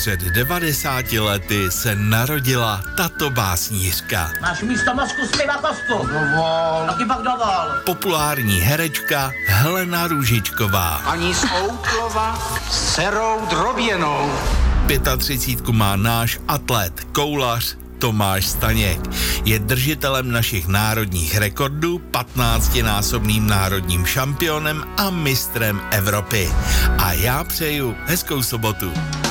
Před 90 lety se narodila tato básnířka. Máš místo mozku zpěva kostku. Dovol. Taky pak dovol. Populární herečka Helena Růžičková. Ani z Outlova s dcerou Droběnou. 35 má náš atlet, koulař Tomáš Staněk. Je držitelem našich národních rekordů, 15násobným národním šampionem a mistrem Evropy. A já přeju hezkou sobotu.